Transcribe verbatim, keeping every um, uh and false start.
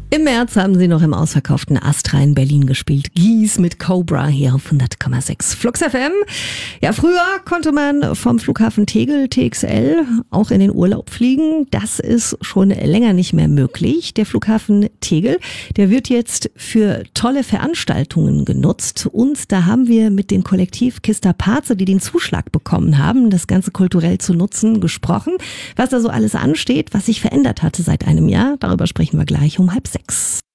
Im März haben sie noch im ausverkauften Astra in Berlin gespielt. Gies mit Cobra hier auf hundert Komma sechs Flux F M. Ja, früher konnte man vom Flughafen Tegel T X L auch in den Urlaub fliegen. Das ist schon länger nicht mehr möglich. Der Flughafen Tegel, der wird jetzt für tolle Veranstaltungen genutzt. Und da haben wir mit dem Kollektiv Kista Paze, die den Zuschlag bekommen haben, das Ganze kulturell zu nutzen, gesprochen. Was da so alles ansteht, was sich verändert hatte seit einem Jahr, darüber sprechen wir gleich um halb sechs.